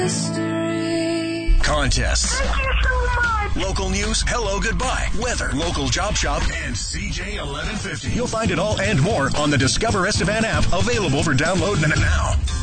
Contests. Thank you so much. Local news, hello, goodbye, weather, local job shop, and CJ 1150. You'll find it all and more on the Discover Estevan app, available for download now.